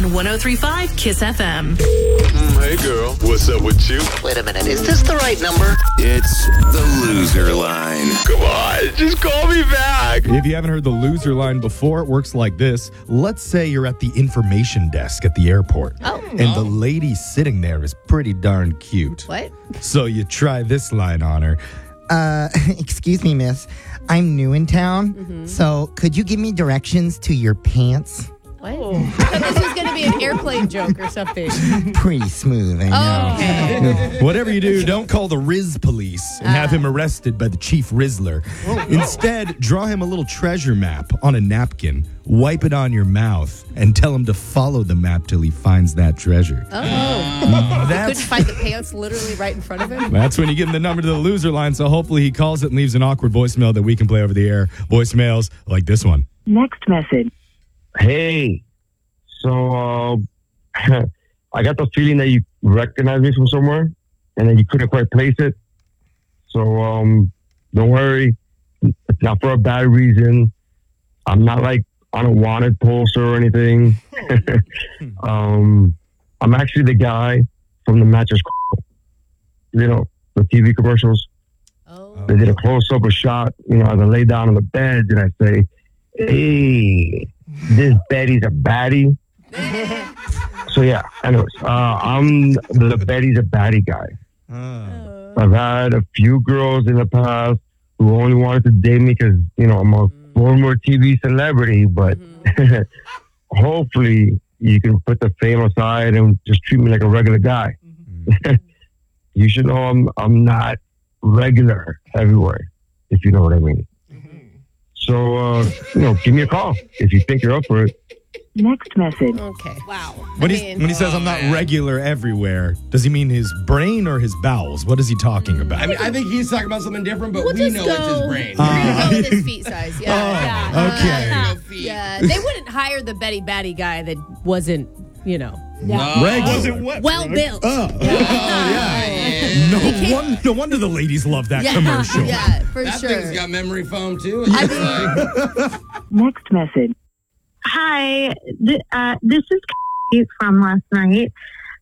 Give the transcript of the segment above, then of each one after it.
on 103.5 Kiss FM. Hey, girl. What's up with you? Wait a minute. Is this the right number? It's the loser line. Come on, just call me back. If you haven't heard the loser line before, it works like this. Let's say you're at the information desk at the airport. And the lady sitting there is pretty darn cute. What? So you try this line on her. Excuse me, miss. I'm new in town, so could you give me directions to your pants? What? I thought this was going to be an airplane joke or something. Pretty smooth, I know. Okay. Whatever you do, don't call the Riz police and have him arrested by the chief Rizzler. Instead, draw him a little treasure map on a napkin, wipe it on your mouth, and tell him to follow the map till he finds that treasure. Couldn't That's find the pants literally right in front of him. That's when you give him the number to the loser line, so hopefully he calls it and leaves an awkward voicemail that we can play over the air. Voicemails like this one. Next message. Hey, so I got the feeling that you recognized me from somewhere and then you couldn't quite place it. So don't worry. It's not for a bad reason. I'm not like on a wanted poster or anything. I'm actually the guy from the Mattress, you know, the TV commercials. Oh. They did a close-up, a shot, you know, as I lay down on the bed and I say, hey, this Betty's a baddie. So yeah, anyways, I'm the Betty's a baddie guy. I've had a few girls in the past who only wanted to date me because, you know, I'm a former TV celebrity, but hopefully you can put the fame aside and just treat me like a regular guy. You should know I'm not regular everywhere, if you know what I mean. So, you know, give me a call if you think you're up for it. Next message. Okay. Wow. When he says I'm not regular everywhere, does he mean his brain or his bowels? What is he talking about? I mean, I think he's talking about something different, but We'll we just know go- it's his brain. We're going to go with his feet size. Yeah. Okay. No feet. Yeah. They wouldn't hire the Betty Batty guy that wasn't, you know, Regular. well built. No wonder the ladies love that commercial. Yeah, for That sure. thing's got memory foam, too. It looks like. Next message. Hi, this is Kate from last night.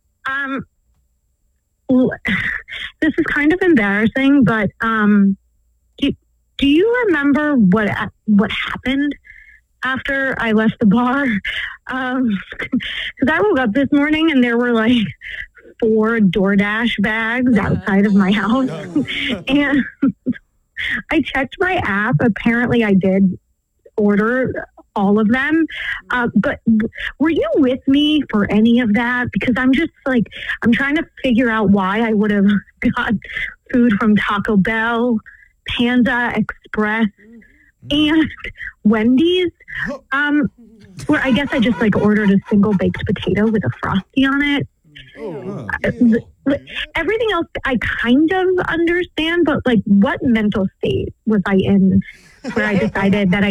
This is kind of embarrassing, but do you remember what happened after I left the bar? Because I woke up this morning and there were like 4 DoorDash bags outside of my house, and I checked my app. Apparently, I did order all of them. But were you with me for any of that? Because I'm just like, I'm trying to figure out why I would have got food from Taco Bell, Panda Express, and Wendy's. Where I guess I just like ordered a single baked potato with a Frosty on it. Everything else I kind of understand, but like what mental state was I in where I decided that I